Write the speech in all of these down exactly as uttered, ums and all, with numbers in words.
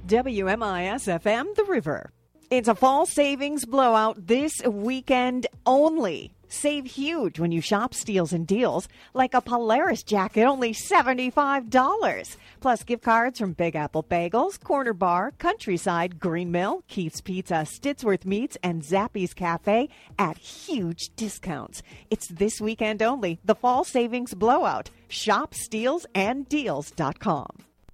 W M I S F M, The River. It's a fall savings blowout this weekend only. Save huge when you shop Steals and Deals, like a Polaris jacket, only seventy-five dollars. Plus gift cards from Big Apple Bagels, Corner Bar, Countryside, Green Mill, Keith's Pizza, Stitsworth Meats, and Zappy's Cafe at huge discounts. It's this weekend only, the fall savings blowout. Shop steals and deals dot com.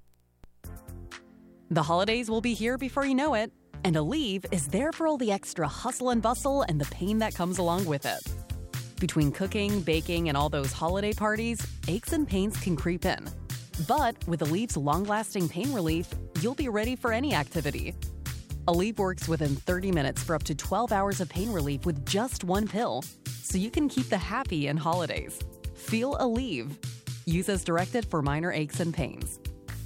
The holidays will be here before you know it, and Aleve is there for all the extra hustle and bustle and the pain that comes along with it. Between cooking, baking, and all those holiday parties, aches and pains can creep in. But with Aleve's long-lasting pain relief, you'll be ready for any activity. Aleve works within thirty minutes for up to twelve hours of pain relief with just one pill, so you can keep the happy in holidays. Feel Aleve. Use as directed for minor aches and pains.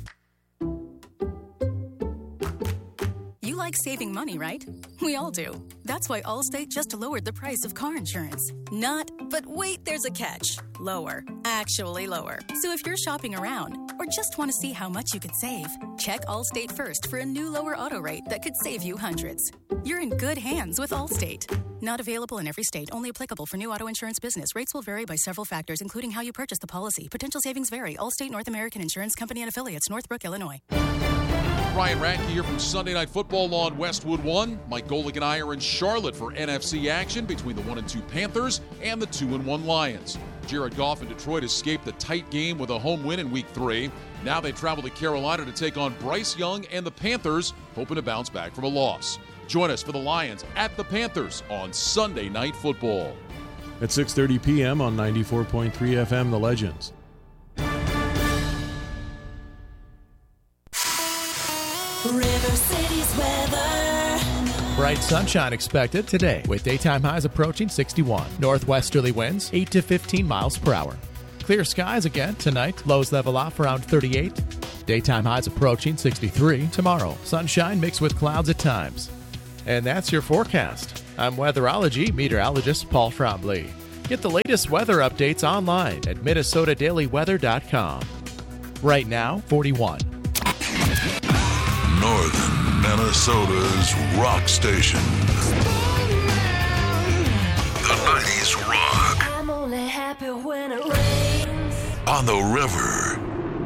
You like saving money, right? We all do. That's why Allstate just lowered the price of car insurance. Not, but wait, there's a catch. Lower. Actually lower. So if you're shopping around or just want to see how much you could save, check Allstate first for a new lower auto rate that could save you hundreds. You're in good hands with Allstate. Not available in every state. Only applicable for new auto insurance business. Rates will vary by several factors, including how you purchase the policy. Potential savings vary. Allstate North American Insurance Company and Affiliates, Northbrook, Illinois. Ryan Radke here from Sunday Night Football on Westwood One. Mike Golick and I are in Charlotte for N F C action between the one and two Panthers and the two and one Lions. Jared Goff and Detroit escaped the tight game with a home win in week three. Now they travel to Carolina to take on Bryce Young and the Panthers, hoping to bounce back from a loss. Join us for the Lions at the Panthers on Sunday Night Football. At six thirty p.m. on ninety-four point three F M, The Legends. River City's weather. Bright sunshine expected today with daytime highs approaching sixty-one. Northwesterly winds eight to fifteen miles per hour. Clear skies again tonight. Lows level off around thirty-eight. Daytime highs approaching sixty-three. Tomorrow, sunshine mixed with clouds at times. And that's your forecast. I'm weatherology meteorologist Paul Frombley. Get the latest weather updates online at minnesota daily weather dot com. Right now, forty-one. Northern Minnesota's rock station. The nineties Rock. I'm only happy when it rains. On the River.